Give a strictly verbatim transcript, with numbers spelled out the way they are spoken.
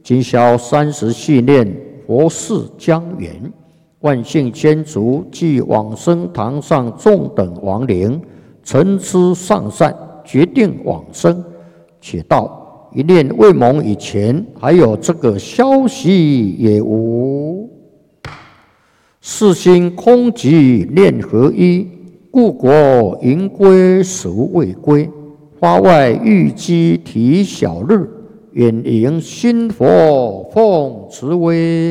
今宵三时系念佛事将圆，万幸先祖即往生堂上众等亡灵，诚知上善，决定往生。且道一念未蒙以前，还有这个消息也无。世心空寂念合一，故国盈归孰未归？花外玉鸡啼小日，远迎新佛奉慈威。